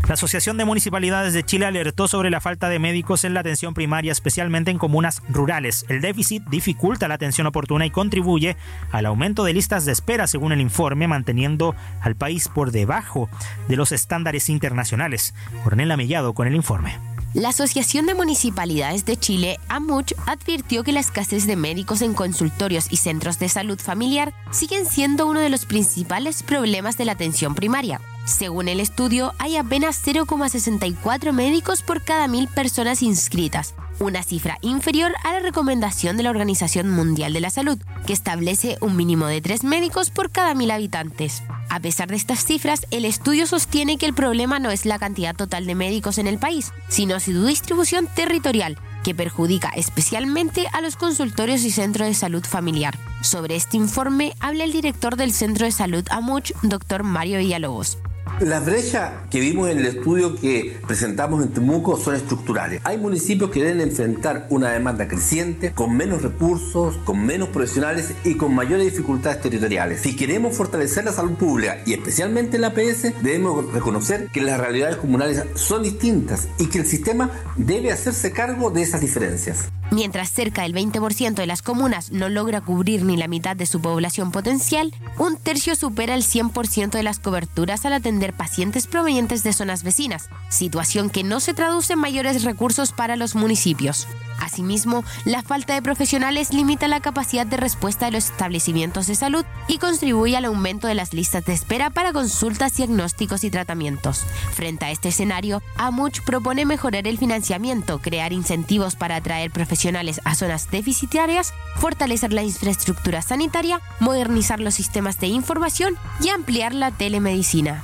La Asociación de Municipalidades de Chile alertó sobre la falta de médicos en la atención primaria, especialmente en comunas rurales. El déficit dificulta la atención oportuna y contribuye al aumento de listas de espera, según el informe, manteniendo al país por debajo de los estándares internacionales. Ornella Mellado con el informe. La Asociación de Municipalidades de Chile, AMUCH, advirtió que la escasez de médicos en consultorios y centros de salud familiar siguen siendo uno de los principales problemas de la atención primaria. Según el estudio, hay apenas 0,64 médicos por cada 1.000 personas inscritas, una cifra inferior a la recomendación de la Organización Mundial de la Salud, que establece un mínimo de 3 médicos por cada 1.000 habitantes. A pesar de estas cifras, el estudio sostiene que el problema no es la cantidad total de médicos en el país, sino su distribución territorial, que perjudica especialmente a los consultorios y centros de salud familiar. Sobre este informe habla el director del Centro de Salud AMUCH, Dr. Mario Villalobos. Las brechas que vimos en el estudio que presentamos en Temuco son estructurales. Hay municipios que deben enfrentar una demanda creciente, con menos recursos, con menos profesionales y con mayores dificultades territoriales. Si queremos fortalecer la salud pública y especialmente la APS, debemos reconocer que las realidades comunales son distintas y que el sistema debe hacerse cargo de esas diferencias. Mientras cerca del 20% de las comunas no logra cubrir ni la mitad de su población potencial, un tercio supera el 100% de las coberturas al atender pacientes provenientes de zonas vecinas, situación que no se traduce en mayores recursos para los municipios. Asimismo, la falta de profesionales limita la capacidad de respuesta de los establecimientos de salud y contribuye al aumento de las listas de espera para consultas, diagnósticos y tratamientos. Frente a este escenario, AMUCH propone mejorar el financiamiento, crear incentivos para atraer profesionales a zonas deficitarias, fortalecer la infraestructura sanitaria, modernizar los sistemas de información y ampliar la telemedicina.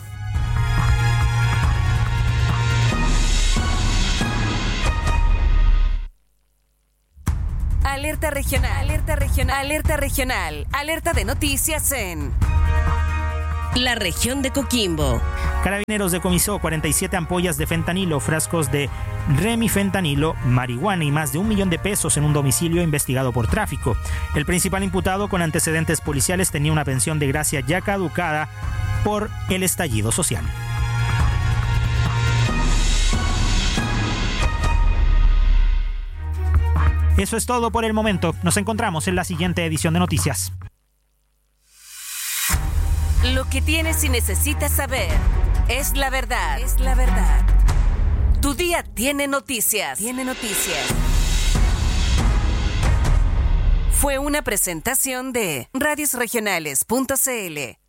Alerta regional, alerta regional, alerta regional, alerta de noticias en la región de Coquimbo. Carabineros decomisó 47 ampollas de fentanilo, frascos de remifentanilo, marihuana y más de $1 millón en un domicilio investigado por tráfico. El principal imputado con antecedentes policiales tenía una pensión de gracia ya caducada por el estallido social. Eso es todo por el momento. Nos encontramos en la siguiente edición de Noticias. Lo que tienes y necesitas saber es la verdad. Es la verdad. Tu día tiene noticias. Tiene noticias. Fue una presentación de radiosregionales.cl.